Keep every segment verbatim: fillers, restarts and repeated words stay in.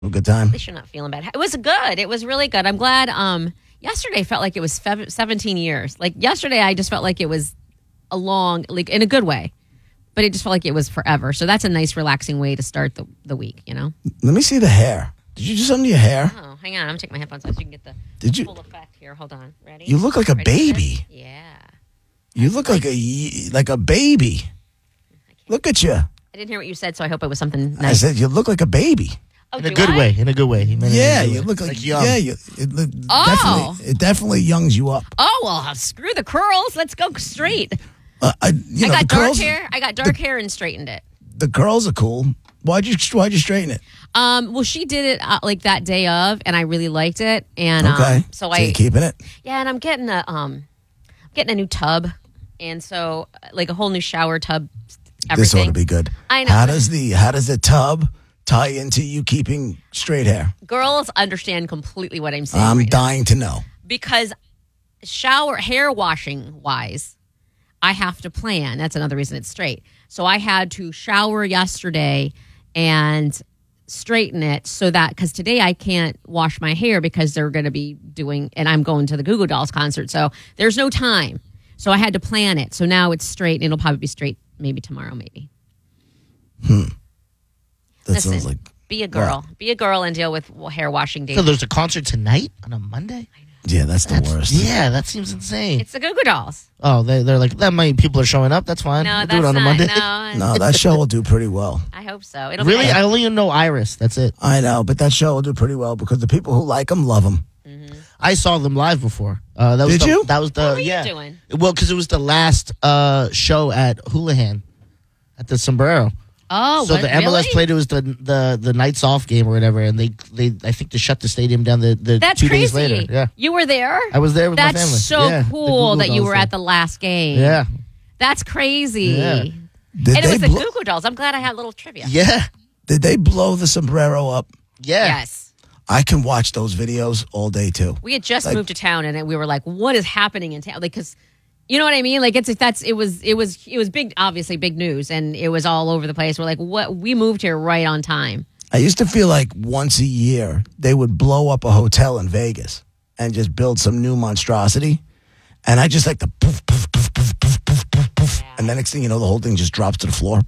A good time. At least you're not feeling bad. It was good. It was really good. I'm glad. Um, yesterday felt like it was seventeen years. Like yesterday, I just felt like it was a long, like in a good way, but it just felt like it was forever. So that's a nice, relaxing way to start the, the week. You know. Let me see the hair. Did you just undo your hair? Oh, hang on. I'm gonna take my headphones off so you can get the, Did the you? full effect here. Hold on. Ready? You look like a Ready baby. Yeah. You look like a like a baby. Look at you. I didn't hear what you said, so I hope it was something nice. I said you look like a baby. Oh, In a do good I? way. In a good way. He meant it in a Yeah, good you way. look like, Like young. yeah. You, it, look- Oh. definitely, it definitely youngs you up. Oh well, screw the curls. Let's go straight. Uh, I, you I know, got the dark curls, hair. I got dark hair and straightened it. The curls are cool. Why'd you Why'd you straighten it? Um, well, she did it uh, like that day of, and I really liked it. And Okay, um, so, so I you're keeping it. yeah, and I'm getting a um, getting a new tub, and so uh, like a whole new shower tub. This ought Everything. to be good. I know. How does the How does the tub tie into you keeping straight hair? Girls understand completely what I'm saying. I'm right now. dying to know. Because shower hair washing wise, I have to plan. That's another reason it's straight. So I had to shower yesterday and straighten it so that because today I can't wash my hair because they're going to be doing and I'm going to the Goo Goo Dolls concert. So there's no time. So I had to plan it. So now it's straight and it'll probably be straight maybe tomorrow, maybe. That Listen, sounds like be a girl. Be a girl and deal with hair washing days. So there's a concert tonight on a Monday? yeah, that's the worst. Yeah, that seems insane. It's the Goo Goo Dolls. Oh, they, they're like, that many people are showing up. That's fine. No, we'll that's do it on not. a Monday. No, No, that show will do pretty well. I hope so. It'll Really? Be I only know Iris. That's it. I know, but that show will do pretty well because the people who like them love them. I saw them live before. Uh, that was Did the, you? That was the What were you yeah. doing? Well, because it was the last uh, show at Houlihan at the Sombrero. Oh, so what, the M L S really? played. It was the the the nights off game or whatever, and they they I think they shut the stadium down the, the That's two crazy. days later. Yeah, You were there? I was there with That's my family. so Yeah, the cool Google that you Dolls were thing. at the last game. Yeah, That's crazy. Yeah. Did And it they was the blo- Goo Goo Dolls. I'm glad I had a little trivia. yeah, Did they blow the sombrero up? yeah. Yes. I can watch those videos all day too. We had just Like- moved to town and we were like, what is happening in town? Like, because you know what I mean? Like, it's that's it was it was it was big, obviously big news, and it was all over the place. We're like, what? We moved here right on time. I used to feel like once a year they would blow up a hotel in Vegas and just build some new monstrosity, and I just like the poof poof poof poof poof poof poof poof, and the next thing you know, the whole thing just drops to the floor.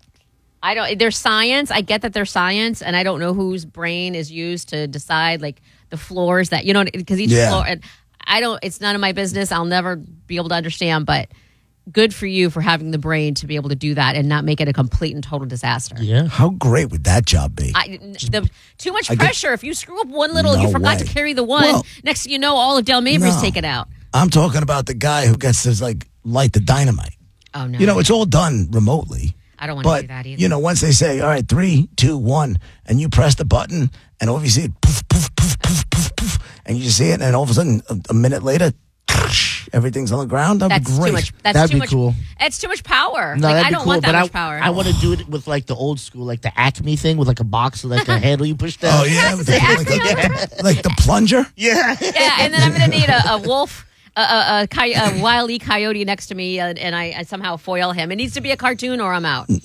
I don't. There's science. I get that there's science, and I don't know whose brain is used to decide like the floors that you know because each Yeah. floor. And I don't. It's none of my business. I'll never be able to understand. But good for you for having the brain to be able to do that and not make it a complete and total disaster. Yeah. How great would that job be? I, the, too much I get- pressure. If you screw up one little, No you forgot way. to carry the one. Well- next thing you know, all of Del Mabry's No. taken out. I'm talking about the guy who gets to like light the dynamite. Oh no! You know, it's all done remotely. I don't want to But do that either. you know, once they say, "All right, three, two, one," and you press the button, and all of you see it, poof, poof, poof, poof, poof, poof, and you just see it, and all of a sudden, a, a minute later, everything's on the ground. That'd that's be great. too much. That's That'd too be much. cool. It's too much power. No, like, that'd I be don't cool, want that but much I, power. I want to do it with like the old school, like the Acme thing with like a box with like a handle you push down. Oh yeah, with the- Yes, like, it's the, like the plunger. yeah. yeah, and then I'm going to need a, a wolf, a, a, a, coy- a wile E. coyote next to me, uh, and I, I somehow foil him. It needs to be a cartoon, or I'm out.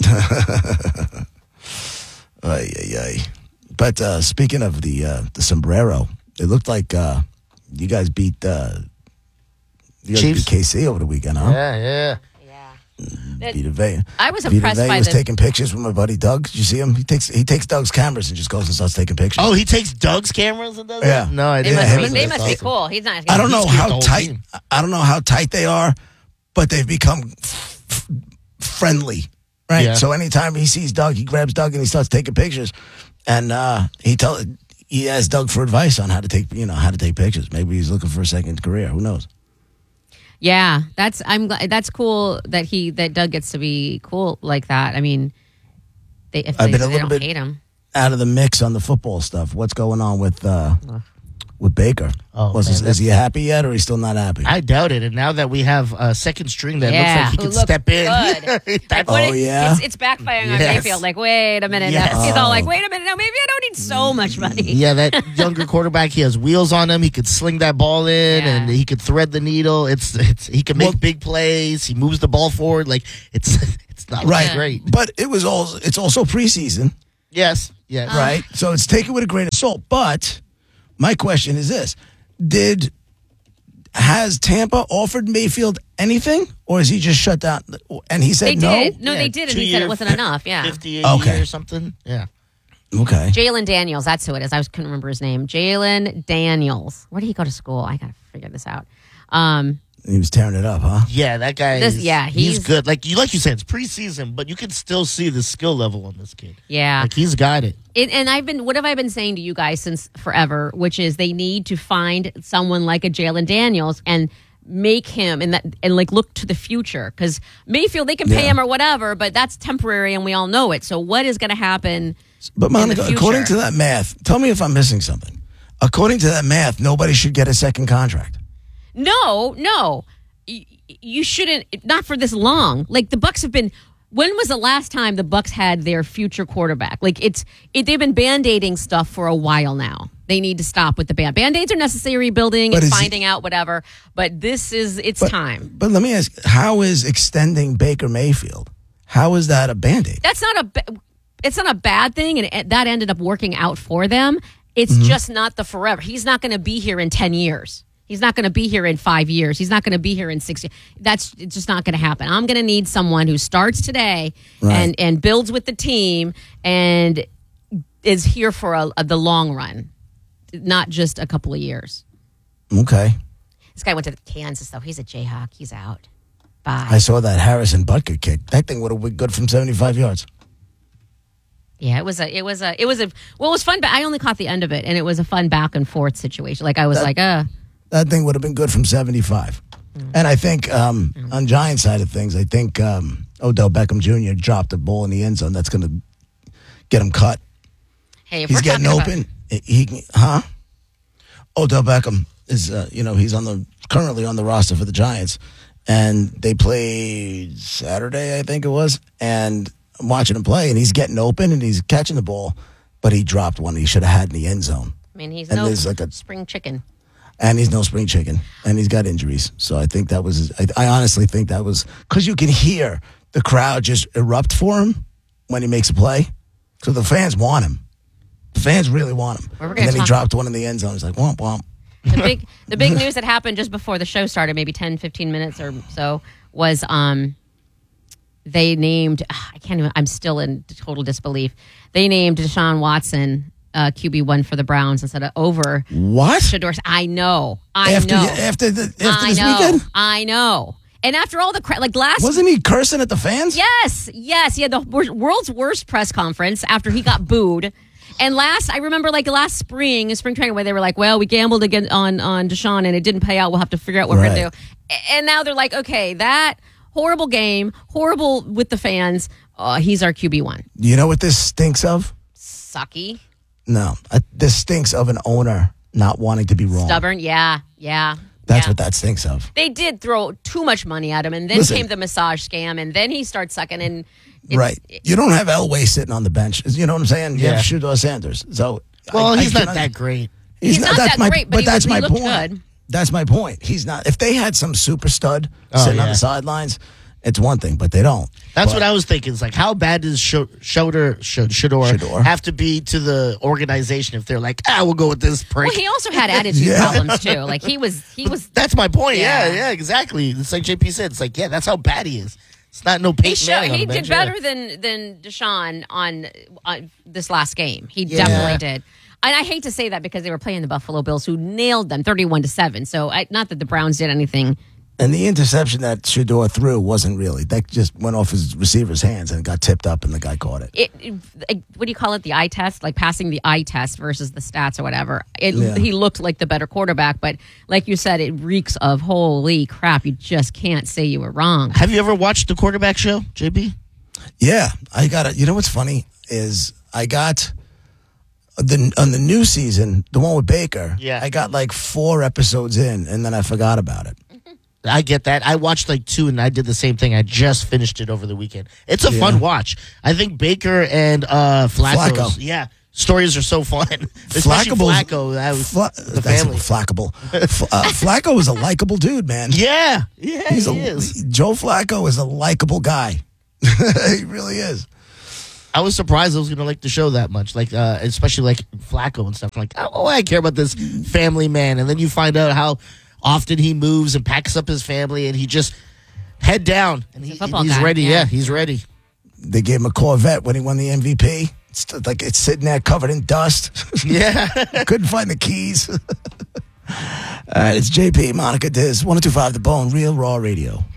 Ay, ay, ay. But uh, speaking of the uh, the sombrero, it looked like uh, you guys beat uh, you guys Chiefs? beat K C over the weekend, huh? Yeah, yeah. Yeah. Vita Vea. I was Vita impressed Vea by was the. taking pictures with my buddy Doug. Did you see him? He takes he takes Doug's cameras and just goes and starts taking pictures. Oh, he takes Doug's cameras and does Yeah. that? No, I They didn't. must, Yeah, be, him they and- must be cool. He's not. I don't know He's got the how whole tight. team. I don't know how tight they are, but they've become f- f- friendly, right? Yeah. So anytime he sees Doug, he grabs Doug and he starts taking pictures, and uh, he tell he asks Doug for advice on how to take you know how to take pictures. Maybe he's looking for a second career. Who knows? Yeah, that's I'm glad that's cool that he that Doug gets to be cool like that. I mean, they if I've they, been a they little don't bit- hate him. Out of the mix on the football stuff. What's going on with uh, with Baker? Oh, Was man, is, is he happy yet, or he's still not happy? I doubt it. And now that we have a second string that Yeah, looks like he who could looks step in. good. Like, That's- what Oh, it- yeah? it's, it's backfiring on Yes. Mayfield. Like, wait a minute. Yes. He's all Oh. like, wait a minute. No, maybe I don't need so much money. yeah, that younger quarterback, he has wheels on him. He could sling that ball in, Yeah. and he could thread the needle. It's it's he can make Well- big plays. He moves the ball forward. Like it's it's not right, great. But it was all. It's also preseason, Yes. Yes. right? So it's taken with a grain of salt. But my question is this: Did has Tampa offered Mayfield anything, or is he just shut down? And he said They no. did. No, Yeah, they did, and two he said year, it wasn't enough. Yeah. fifty a Okay. year or something. Yeah. Okay. Jalen Daniels, that's who it is. I was, couldn't remember his name. Jalen Daniels. Where did he go to school? I got to figure this out. Um, He was tearing it up, huh? Yeah, that guy This- is yeah, he's, he's- good. Like you like you said, it's preseason, but you can still see the skill level on this kid. yeah. Like he's got it. It, and I've been, what have I been saying to you guys since forever, which is they need to find someone like a Jalen Daniels and make him and that and like look to the future, because Mayfield, they can pay Yeah. him or whatever, but that's temporary and we all know it. So what is going to happen? But Monica, future. according to that math, tell me if I'm missing something. According to that math, nobody should get a second contract. No, no, Y- you shouldn't. Not for this long. Like the Bucks have been. When was the last time the Bucks had their future quarterback? Like it's it, they've been band-aiding stuff for a while now. They need to stop with the band. Band-aids are necessary, rebuilding But and is he- finding out whatever. But this is it's But, time. But let me ask, how is extending Baker Mayfield? How is that a Band-Aid? That's not a. ba- It's not a bad thing, and it, that ended up working out for them. It's Mm-hmm. just not the forever. He's not going to be here in ten years. He's not going to be here in five years. He's not going to be here in six years. That's it's just not going to happen. I'm going to need someone who starts today Right. and and builds with the team and is here for a, a, the long run, not just a couple of years. Okay. This guy went to Kansas though. He's a Jayhawk. He's out. Bye. I saw that Harrison Butker kick. That thing would have been good from seventy-five yards. Yeah, it was a, it was a, it was a, well, it was fun, but I only caught the end of it, and it was a fun back and forth situation. Like I was That- like, uh, That thing would have been good from seventy-five. And I think um, on Giants side of things, I think um, Odell Beckham Junior dropped a ball in the end zone. That's going to get him cut. hey, if He's we're getting talking about- open. He, he- huh? Odell Beckham is, uh, you know, he's on the currently on the roster for the Giants, and they played Saturday, I think it was. And I'm watching him play, and he's getting open, and he's catching the ball, but he dropped one he should have had in the end zone. I mean, he's and no there's like a- spring chicken. And he's no spring chicken, and he's got injuries. So I think that was, I, I honestly think that was, because you can hear the crowd just erupt for him when he makes a play. So the fans want him. The fans really want him. Well, we're And gonna then he talk- dropped one in the end zone. He's like, womp, womp. The big, the big news that happened just before the show started, maybe ten, fifteen minutes or so, was um, they named. I can't even. I'm still in total disbelief. They named Deshaun Watson uh, Q B one for the Browns instead of over What? Shador. I know. I after, know. after, the, after I this know. weekend? I know. And after all the cra- like last Wasn't he cursing at the fans? Yes, yes. He had the wor- world's worst press conference after he got booed. And last, I remember like last spring, spring training, where they were like, well, we gambled again on, on Deshaun and it didn't pay out. We'll have to figure out what we're going Right. to do. A- And now they're like, okay, that horrible game, horrible with the fans. Uh, he's our Q B one. You know what this stinks of? Sucky. No. Uh, this stinks of an owner not wanting to be wrong. Stubborn. Yeah, yeah. That's yeah. what that stinks of. They did throw too much money at him. And then Listen. came the massage scam. And then he starts sucking. And it's- Right. You don't have Elway sitting on the bench. You know what I'm saying? You Yeah. have Shador Sanders. So Well, I- I he's not cannot- that great. He's not that's that my, great, but he that's was- my he looked point. good. That's my point. He's not. If they had some super stud Oh, sitting on yeah. the sidelines, it's one thing, but they don't. That's But- what I was thinking. It's like, how bad does Sh- Shador, Sh- Shador Shador. have to be to the organization if they're like, ah, we'll go with this prick? Well, he also had attitude Yeah. problems too. Like he was, he was. That's my point. Yeah. Yeah. yeah, exactly. It's like J P said. It's like, yeah, that's how bad he is. It's not no He, Peyton showed, Manning on he the did bench, yeah. better than than Deshaun on, on this last game. He Yeah. definitely did. And I hate to say that because they were playing the Buffalo Bills, who nailed them thirty-one to seven. So I, not that the Browns did anything. And the interception that Shador threw wasn't really. That just went off his receiver's hands and got tipped up, and the guy caught it. It, it- what do you call it? The eye test, like passing the eye test versus the stats or whatever. It, Yeah. He looked like the better quarterback, but like you said, it reeks of holy crap. You just can't say you were wrong. Have you ever watched the quarterback show, J B? Yeah, I got it. You know what's funny is I got the on the new season, the one with Baker. Yeah. I got like four episodes in, and then I forgot about it. I get that. I watched like two, and I did the same thing. I just finished it over the weekend. It's a Yeah. fun watch. I think Baker and uh, Flacco's, Flacco. yeah, stories are so fun. Especially Flaccable's- Flacco. That was Fla- the that's family. Flackable. F- uh, Flacco is a likable dude, man. Yeah, yeah, He's he a is. Joe Flacco is a likable guy. He really is. I was surprised I was going to like the show that much, like uh, especially like Flacco and stuff. Like, oh, I care about this family man, and then you find out how often he moves and packs up his family, and he just head down and he, He's a football he's guy, ready. yeah. Yeah, he's ready. They gave him a Corvette when he won the M V P. It's t- like it's sitting there covered in dust. Yeah. Couldn't find the keys. All right, it's J P, Monica Diz, one oh two point five The Bone, Real Raw Radio.